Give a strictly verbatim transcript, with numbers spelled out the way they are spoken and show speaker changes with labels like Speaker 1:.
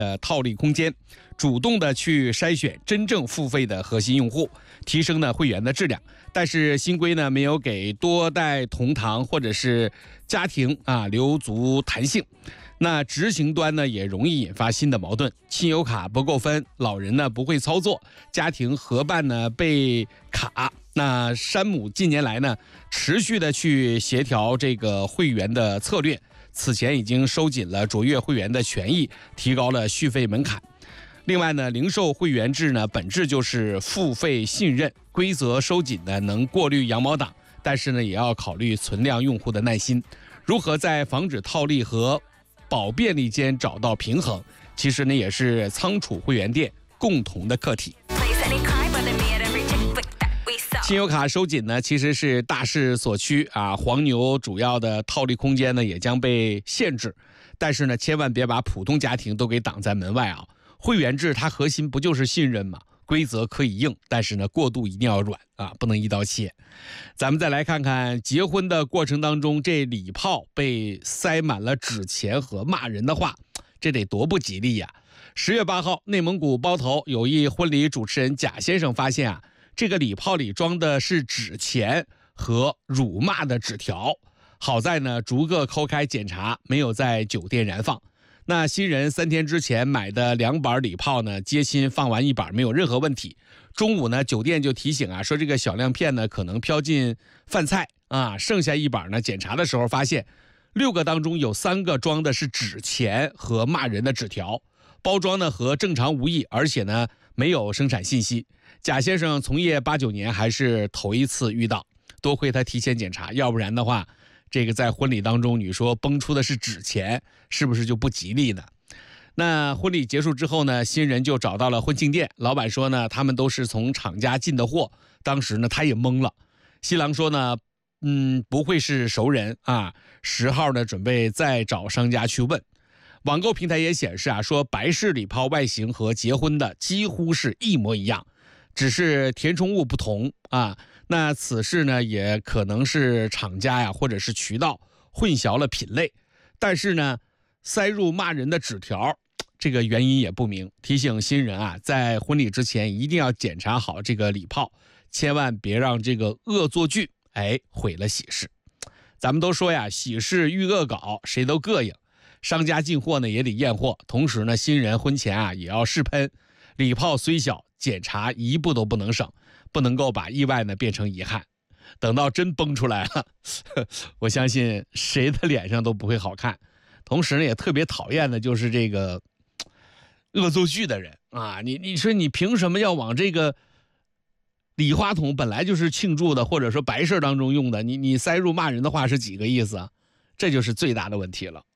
Speaker 1: 呃套利空间，主动的去筛选真正付费的核心用户，提升呢会员的质量。但是新规呢没有给多代同堂或者是家庭啊留足弹性，那执行端呢也容易引发新的矛盾，亲友卡不够分，老人呢不会操作，家庭合办呢被卡。那山姆近年来呢持续的去协调这个会员的策略，此前已经收紧了卓越会员的权益，提高了续费门槛。另外呢，零售会员制呢本质就是付费信任，规则收紧呢能过滤羊毛党，但是呢也要考虑存量用户的耐心，如何在防止套利和保便利间找到平衡，其实呢也是仓储会员店共同的课题。亲友卡收紧呢，其实是大势所趋啊，黄牛主要的套利空间呢也将被限制，但是呢，千万别把普通家庭都给挡在门外啊。会员制它核心不就是信任吗？规则可以硬，但是呢，过渡一定要软啊，不能一刀切。咱们再来看看结婚的过程当中，这礼炮被塞满了纸钱和骂人的话，这得多不吉利呀！十月八号，内蒙古包头有一婚礼主持人贾先生发现啊，这个礼炮里装的是纸钱和辱骂的纸条，好在呢逐个抠开检查，没有在酒店燃放。那新人三天之前买的两板礼炮呢，接亲放完一板没有任何问题。中午呢，酒店就提醒啊，说这个小亮片呢可能飘进饭菜啊，剩下一板呢，检查的时候发现六个当中有三个装的是纸钱和骂人的纸条，包装呢和正常无异，而且呢没有生产信息。贾先生从业八九年还是头一次遇到，多亏他提前检查，要不然的话，这个在婚礼当中你说崩出的是纸钱，是不是就不吉利呢？那婚礼结束之后呢，新人就找到了婚庆店，老板说呢他们都是从厂家进的货，当时呢他也懵了。新郎说呢嗯不会是熟人啊，十号呢准备再找商家去问。网购平台也显示啊，说白式礼炮外形和结婚的几乎是一模一样，只是填充物不同啊。那此事呢也可能是厂家呀或者是渠道混淆了品类，但是呢塞入骂人的纸条，这个原因也不明。提醒新人啊，在婚礼之前一定要检查好这个礼炮，千万别让这个恶作剧哎毁了喜事。咱们都说呀，喜事遇恶搞，谁都膈应。商家进货呢也得验货，同时呢新人婚前啊也要试喷。礼炮虽小，检查一步都不能省，不能够把意外呢变成遗憾。等到真崩出来了，我相信谁的脸上都不会好看。同时呢也特别讨厌的就是这个恶作剧的人啊，你你说你凭什么要往这个礼花筒本来就是庆祝的或者说白事当中用的，你你塞入骂人的话是几个意思啊？这就是最大的问题了。